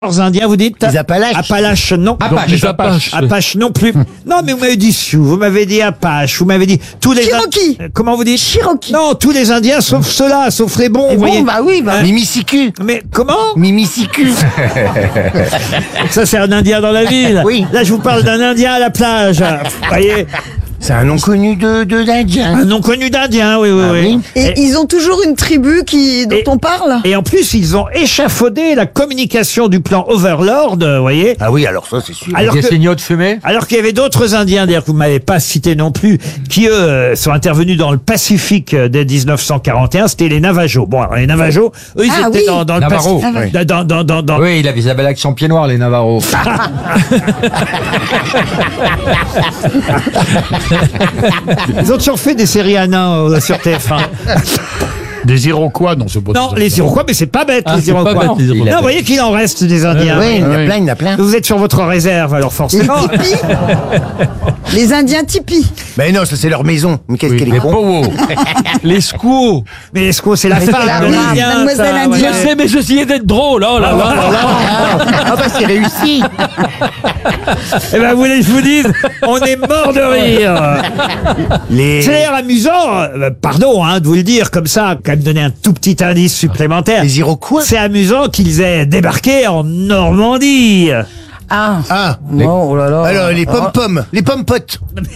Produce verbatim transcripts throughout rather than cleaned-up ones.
Indiens, vous dites? Les Appalaches. Appalaches, non. Apache, Donc, les Apaches. Apaches non plus. Non, mais vous m'avez dit Sioux, vous m'avez dit Apache, vous m'avez dit tous les... Cherokee. In- Comment vous dites? Cherokee. Non, tous les Indiens sauf ceux-là, sauf les bons, Et vous bon, voyez. bah oui, bah. Mimicicu. Mais comment? Mimicicu. Ça, c'est un Indien dans la ville. Oui. Là, je vous parle d'un Indien à la plage. Vous voyez? C'est un nom connu de, de d'Indien. Un nom connu d'Indien, oui, oui, Ah oui. oui. Et, Et- ils ont toujours une tribu qui, dont Et- on parle. Et en plus, ils ont échafaudé la communication du plan Overlord, vous voyez. Ah oui, alors ça, c'est sûr. Alors Des que- signaux de fumée. Alors qu'il y avait d'autres Indiens, d'ailleurs, que vous m'avez pas cité non plus, qui eux euh, sont intervenus dans le Pacifique euh, dès dix-neuf cent quarante et un. C'était les Navajos. Bon, alors, les Navajos, eux, ils Ah étaient oui. dans, dans le Navarro. Pacifique. Ah Dans, dans, dans, dans, Oui, il avait Isabelle Action pied noir, les Navarros. Ils ont toujours fait des séries à nains euh, sur T F un. Des Iroquois, non, c'est pas Non, les Iroquois, mais c'est pas bête, Ah, les c'est pas Iroquois. bête, les Iroquois. Non, vous voyez qu'il en reste des Indiens. Oui, il y en a oui. plein, il y en a plein. Vous êtes sur votre réserve, alors Les forcément. tipis. Les Indiens tipis. Ben non, ça c'est leur maison. Mais qu'est-ce qu'elle est Les con. Powos. Les Squaws. Mais est-ce que c'est la femme la de femme, l'Indien, mademoiselle ça, indienne. voilà. Je sais, mais j'essayais d'être drôle. Oh là là là là. Ah bah c'est réussi. Eh ben, vous voulez que je vous dise, on est mort de rire. Les, C'est l'air amusant, euh, pardon hein, de vous le dire comme ça, quand même donner un tout petit indice supplémentaire. les Iroquois. C'est amusant qu'ils aient débarqué en Normandie. Ah. Ah. Oh là là. Alors les pom-pom, les pom-potes.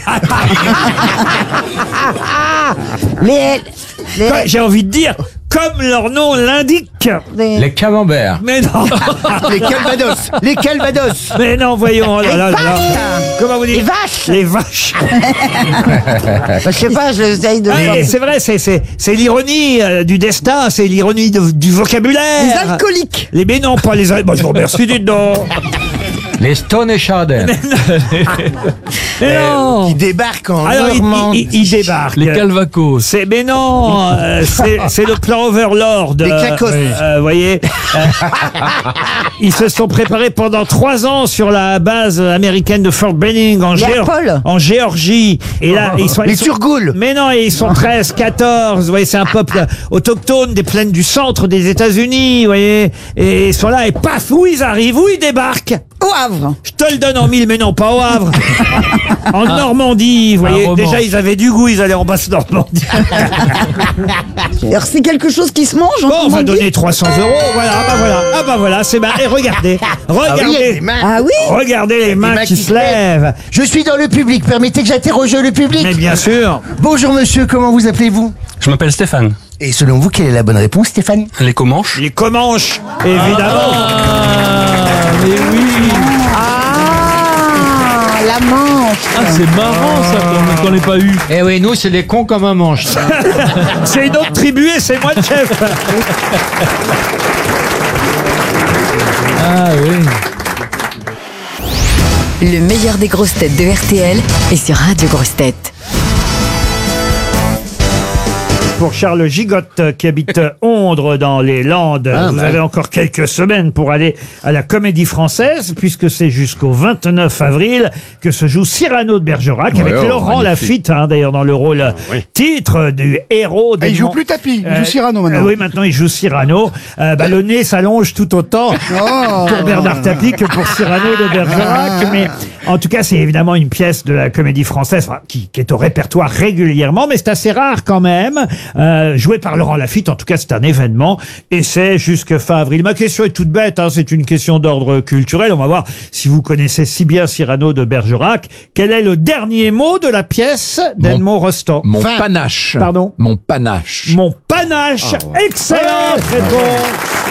Les. Les. Quoi, j'ai envie de dire, comme leur nom l'indique. les- Les camemberts. Mais non, Les Calvados. Les Calvados. mais non, voyons. Oh là là là là. Comment vous dites? Les vaches. Les vaches. Bah, je sais pas, j'essaye de. Ah, et c'est vrai, c'est c'est c'est l'ironie euh, du destin, c'est l'ironie de- du vocabulaire. Les alcooliques. Les mais non, pas les. al- Bon, je vous remercie, dites donc. Les Stone et Chardin. Mais non. Qui débarquent en Alors, il, Normandie. il, il débarque. Les Calvacos. C'est mais non, euh, c'est c'est le plan Overlord. Les euh, Cacos. euh, voyez, euh, ils se sont préparés pendant trois ans sur la base américaine de Fort Benning en, Les Géor- Apolles. en Géorgie. Et là, ils sont Les ils sont- Turgoules. Mais non, et ils sont treize, quatorze. Vous voyez, c'est un peuple autochtone des plaines du centre des États-Unis. Vous voyez, et ils sont là et paf, où ils arrivent, où ils débarquent. Au Havre. Je te le donne en mille, mais non, pas au Havre. En Normandie, vous voyez. roman. Déjà, ils avaient du goût, ils allaient en basse Normandie. Alors c'est quelque chose qui se mange en Bon, on va Normandie. donner trois cents euros. Voilà, ah bah voilà, ah bah voilà, c'est marrant. Et regardez, Ah oui, il y a regardez, des mains. Ah oui. regardez les mains mains qui qui se se lèvent. Je suis dans le public. Permettez que j'interroge le public. Mais bien sûr. Bonjour monsieur, comment vous appelez-vous? Je m'appelle Stéphane. Et selon vous, quelle est la bonne réponse, Stéphane? Les Comanches. Les Comanches, évidemment. Mais oui. Ah, la Manche. Ah, c'est marrant ça qu'on qu'on n'ait pas eu. Eh oui, nous, c'est les cons comme un manche. C'est une autre tribu et c'est moi le chef. Ah oui. Le meilleur des grosses têtes de R T L est sur Radio Grosses Têtes. Pour Charles Gigotte qui habite Ondre dans les Landes, Ah, vous bah. avez encore quelques semaines pour aller à la Comédie Française, puisque c'est jusqu'au vingt-neuf avril que se joue Cyrano de Bergerac avec oh, Laurent Lafitte, hein, d'ailleurs dans le rôle titre du héros. Ah, il joue d'Edmond- plus tapis, il Euh, joue Cyrano maintenant. euh, oui, maintenant il joue Cyrano. Euh, bah, le nez s'allonge tout autant Oh. pour Bernard Tapie que pour Cyrano de Bergerac. Mais en tout cas, c'est évidemment une pièce de la Comédie Française enfin, qui, qui est au répertoire régulièrement, mais c'est assez rare quand même. Euh, joué par Laurent Lafitte, en tout cas, c'est un événement et c'est jusque fin avril. Ma question est toute bête, hein, c'est une question d'ordre culturel. On va voir si vous connaissez si bien Cyrano de Bergerac. Quel est le dernier mot de la pièce d'Edmond Rostand? Mon Fin. panache. Pardon? Mon panache. Mon panache. Excellente réponse.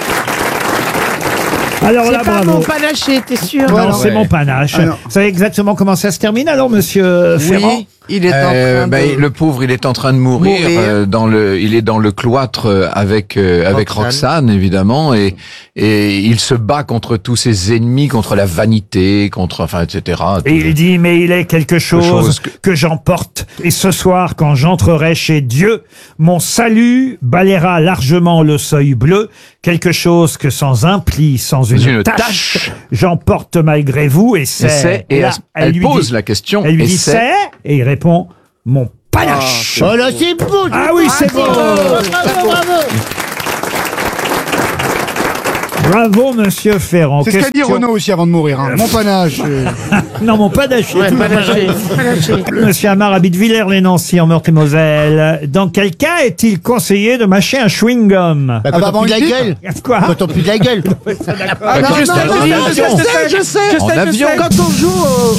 Alors là, C'est pas bravo. mon panaché, t'es sûr? Non, Voilà. c'est mon panache. Ah non. Vous savez exactement comment ça se termine alors, monsieur Ferrand? Il est Euh, en train ben, de... le pauvre, il est en train de mourir. Mourir. euh, dans le, il est dans le cloître euh, avec euh, avec Roxane. Roxane, évidemment, et et il se bat contre tous ses ennemis, contre la vanité, contre enfin et cetera. Et il dit, mais il est quelque chose, chose que, que- j'emporte. Et ce soir, quand j'entrerai chez Dieu, mon salut balayera largement le seuil bleu. Quelque chose que sans un pli, sans une, Une tache, tache. j'emporte malgré vous. Et Et c'est... c'est et là, elle, elle lui pose dit- la question. Elle lui et dit c'est- c'est, et il répond mon panache. Oh là, c'est beau. Ah oui, c'est beau. Bravo, bravo. Bravo, monsieur Ferrand. C'est ce qu'a dit Question- Renaud aussi avant de mourir. Hein. Mon panache. euh. Non, mon panaché. Monsieur Amar habite Villers-les-Nancy, en Meurthe-et-Moselle. Dans quel cas est-il conseillé de mâcher un chewing-gum? Bah, quand bah, on pue de la bon, gueule. Quoi? Quand on pue de la gueule. Ah, non, quand non, je non, sais, non, en non, avion. je sais, je sais, je En sais, je avion. sais. Quand on joue au,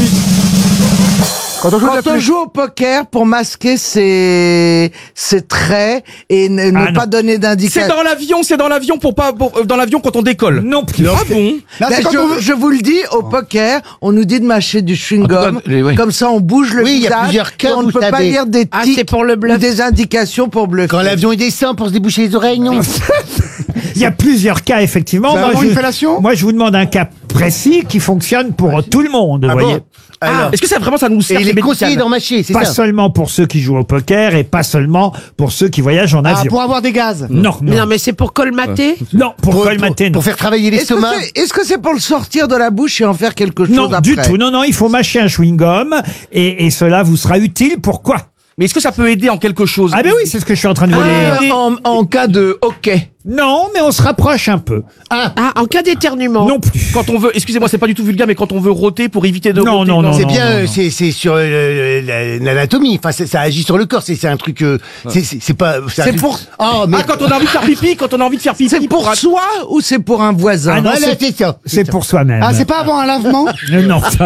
Quand on joue de la quand on flûte. joue au poker pour masquer ses, ses traits et ne, ne Ah, non. pas donner C'est d'indication. dans l'avion, c'est dans l'avion pour pas pour- euh, dans l'avion quand on décolle. Non plus. Ah bon? Non, Ben, c'est quand je, on veut- je vous le dis, au poker, on nous dit de mâcher du chewing-gum. En tout cas, les- oui. Comme ça, on bouge le Oui, il y a visage. plusieurs cas, et on ne vous peut pas savez. lire des Ah, tics c'est pour le bluff. ou des indications pour bluffer. Quand l'avion il descend pour se déboucher les oreilles, non. Il y a plusieurs cas, effectivement. Bah, Moi, avant je, une fellation moi, je vous demande un cas précis qui fonctionne pour tout le monde, vous Ah voyez. bon Alors. Est-ce que ça vraiment ça nous Et sert il ces est conseillé médicaments d'en mâcher, c'est Pas ça. seulement pour ceux qui jouent au poker et pas seulement pour ceux qui voyagent en Ah, avion. pour avoir des gaz. Non, Mais non, non, mais c'est pour colmater. non, pour, Pour, colmater, pour, non. pour faire travailler Est-ce que l'estomac. c'est est-ce que c'est pour le sortir de la bouche et en faire quelque chose Non, après? du tout. Non, non, il faut mâcher un chewing-gum et, et cela vous sera utile. Pourquoi? Mais est-ce que ça peut aider en quelque chose? Ah ben oui, c'est ce que je suis en train de vous dire. En, en cas de hockey. Non, mais on se rapproche un peu. Ah, en cas d'éternuement. Non plus. Quand on veut, excusez-moi, c'est pas du tout vulgaire, mais quand on veut rôter pour éviter de Non, rôter, non, non, C'est non, bien, non, euh, non. c'est c'est sur euh, la- l'anatomie. Enfin, c'est- ça agit sur le corps. C'est c'est un truc. euh, c'est c'est- c'est pas. un C'est truc- pour- Oh, mais Ah, quand on a envie de faire pipi, quand on a envie de faire pipi. C'est pour soi ou c'est pour un voisin? Ah non, voilà, c'est- c'est ça. C'est pour soi-même. Ah, c'est pas avant un lavement. Euh, Non, ça-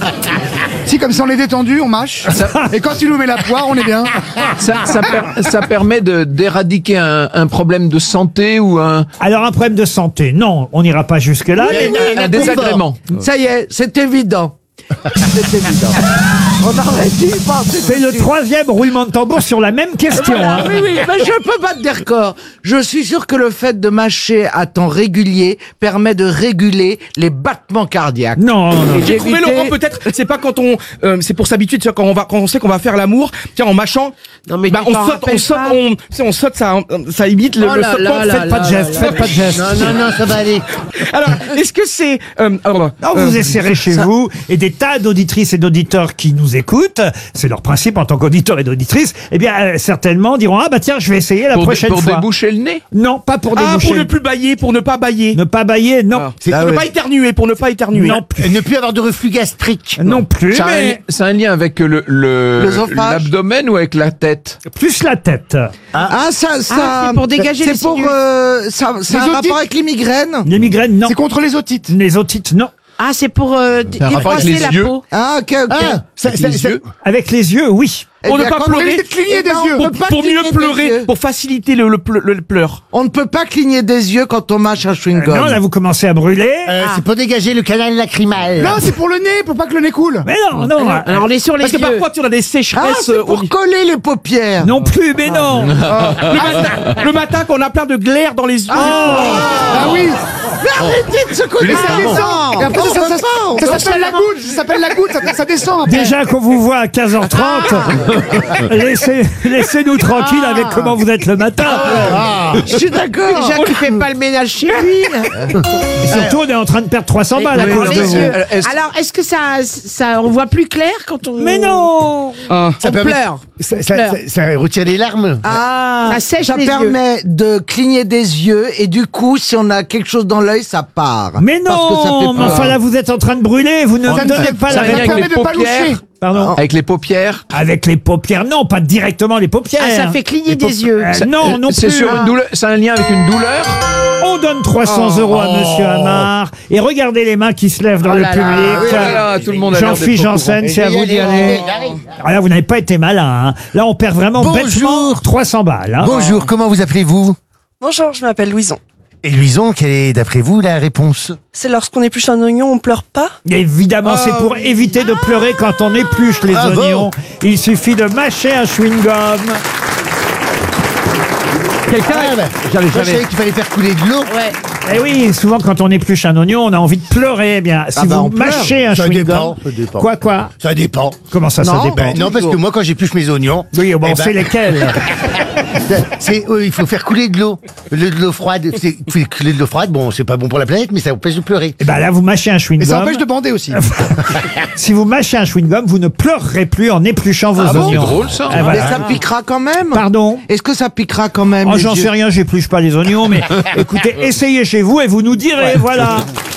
Si, comme ça on est détendu, on mâche. Et quand il nous met la poire, on est bien. Ça, ça, per- ça permet de d'éradiquer un, un problème de santé ou un, Alors un problème de santé, non, on n'ira pas jusque-là. mais- un désagrément. Ça y est, c'est évident. C'est évident. On aurait dû y penser. C'est le troisième roulement de tambour sur la même question. hein. Oui, oui, mais je peux battre des records. Je suis sûr que le fait de mâcher à temps régulier permet de réguler les battements cardiaques. Non, non, non. Et J'ai trouvé d'éviter- Laurent, peut-être, c'est pas quand on, euh, c'est pour s'habituer, tu vois, quand on va, quand on sait qu'on va faire l'amour, tiens, en mâchant, Non, mais bah, tu on t'en saute, on rappelles saute, pas on, tu sais, on saute, ça, ça imite le, Oh le là sautement. là là Faites pas de geste, faites pas de geste. Non, non, non, ça va aller. Alors, est-ce que c'est, euh, alors, Non, vous essayerez chez vous, et des tas d'auditrices et d'auditeurs qui nous écoutent, c'est leur principe en tant qu'auditeurs et d'auditrices, eh bien, euh, certainement diront, ah bah tiens, je vais essayer la Pour, prochaine pour fois. déboucher le nez. Non, pas pour ah, déboucher. pour ne plus bailler, pour ne pas bailler. Ne pas bailler, non. Ah. C'est- pour ah ne ouais. pas éternuer, pour ne pas éternuer. Non plus. Et ne plus avoir de reflux gastrique. Non plus, Ça a un, mais c'est un lien avec le le- L'œsophage. l'abdomen ou avec la tête. plus la tête. Ah, ça, ça. Ah, c'est pour dégager c'est les pour, sinus. euh, ça, c'est Les un otites. rapport avec les migraines. Les migraines, non. C'est contre les otites. Les otites, non. Ah, c'est pour euh, d- un rapport avec défroisser les la yeux. peau. Ah, ok, ok. Ah, ça, Avec ça- les ça- yeux. Avec les yeux, oui. Eh Pour ne bien, pas quand pleurer. on Évitez de cligner des Eh ben, yeux. on Pour, peut pas pour mieux cligner des pleurer, yeux. pour faciliter le, le, ple- le pleur. On ne peut pas cligner des yeux quand on mâche un chewing-gum. Non, là, vous commencez à brûler. euh, c'est pour dégager le canal lacrymal. Non, c'est pour le nez, pour pas que le nez coule. Mais non, non. euh, Alors on est sur les Parce que yeux. parfois, tu as des Ah, sécheresses c'est euh, au pour coller les paupières. Non plus, mais non. le, matin, le matin, quand on a plein de glaire dans les yeux. Ah oui. Mais arrêtez de se coller. Mais ça descend. Et après, ça, ça, ça, ça s'appelle la goutte. Ça s'appelle la goutte. Ça, ça descend après. Déjà qu'on vous voit à quinze heures trente, laissez, laissez-nous tranquille avec comment vous êtes le matin. Je suis d'accord. Déjà qu'il fait pas le ménage chez lui. Et surtout, on est en train de perdre trois cents balles à Mais cause les de vous. yeux. Euh, est-ce- Alors, est-ce que ça, ça, on voit plus clair quand on. Mais non. Ah. Ça On permet- pleure. Ça, ça- ça- ça retire les larmes. Ah, Ça sèche ça les permet de cligner des yeux et du coup, si on a quelque chose dans l'œil, ça part. Mais Parce que ça fait non. Mais peur. enfin là, vous êtes en train de brûler. Vous ne Ça me ne donnez fait- pas ça la a un lien Ça réponse. avec permet les de pas loucher. paupières. Pardon. Avec les paupières. Avec les paupières, non, pas directement les paupières. Ah, ça fait cligner des yeux. Euh, non, non C'est plus. sur une douleur. C'est un lien avec une douleur. On donne trois cents euros à Monsieur Amar. Et regardez les mains qui se lèvent dans Oh le là là. public. Ah oui, voilà, tout le monde a l'air d'être Jean-Philippe au courant. Janssen, c'est à vous d'y J'y aller. allais, j'y allais. Ah là, vous n'avez pas été malin. Hein. Là, on perd vraiment Bonjour. bêtement trois cents balles. Hein. Bonjour, comment vous appelez-vous? Bonjour, je m'appelle Louison. Et Louison, quelle est d'après vous la réponse? C'est lorsqu'on épluche un oignon, on pleure pas? Évidemment, c'est pour éviter de pleurer quand on épluche les Bravo. oignons. Il suffit de mâcher un chewing-gum. Quelqu'un ah, bah, Moi, je savais qu'il fallait faire couler de l'eau. Ouais. Et oui, souvent quand on épluche un oignon, on a envie de pleurer. Eh bien, si Ah bah, vous on pleure. mâchez un Ça chewing-gum, dépend, ça dépend. quoi, quoi Ça dépend. Comment ça, ça Non, dépend ben non, parce que moi, quand j'épluche mes oignons, Oui, bon, eh on ben- sait lesquels. C'est- c'est- euh, il faut faire couler de l'eau. Le- De l'eau froide. C'est- Faire couler de l'eau froide, bon, c'est pas bon pour la planète, mais ça empêche de pleurer. Et ben là, vous mâchez un Et ça chewing-gum. empêche de bander aussi. Si vous mâchez un chewing-gum, vous ne pleurerez plus en épluchant vos Ah bon, oignons. c'est drôle, ça. Ah, Mais voilà. ça piquera quand même. Pardon. Est-ce que ça piquera quand même Oh, les j'en yeux sais rien, j'épluche pas les oignons, mais écoutez, essayez chez vous et vous nous direz, voilà.